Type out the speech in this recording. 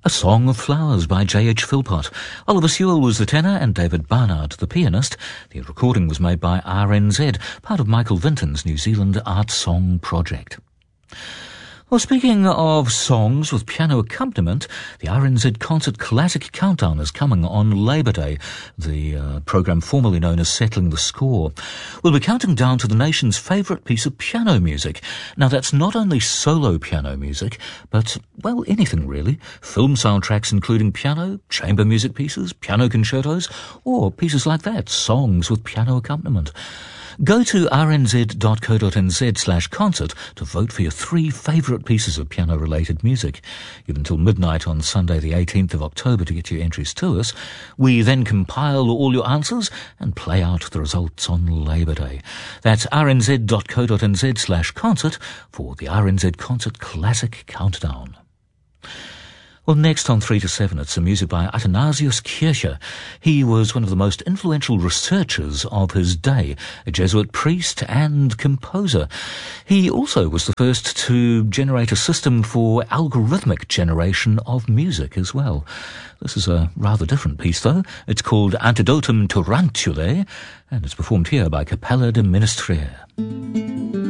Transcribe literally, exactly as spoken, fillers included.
A Song of Flowers by J H Philpott. Oliver Sewell was the tenor and David Barnard the pianist. The recording was made by R N Z, part of Michael Vinton's New Zealand Art Song Project. Well, speaking of songs with piano accompaniment, the R N Z Concert Classic Countdown is coming on Labour Day, the uh, programme formerly known as Settling the Score. We'll be counting down to the nation's favourite piece of piano music. Now, that's not only solo piano music, but, well, anything really. Film soundtracks including piano, chamber music pieces, piano concertos, or pieces like that, songs with piano accompaniment. Go to rnz.co.nz slash concert to vote for your three favourite pieces of piano-related music. You have until midnight on Sunday the eighteenth of October to get your entries to us. We then compile all your answers and play out the results on Labour Day. That's rnz.co.nz slash concert for the R N Z Concert Classic Countdown. Well, next on three to seven, it's some music by Athanasius Kircher. He was one of the most influential researchers of his day, a Jesuit priest and composer. He also was the first to generate a system for algorithmic generation of music as well. This is a rather different piece, though. It's called Antidotum Tarantulae, and it's performed here by Capella de Ministria.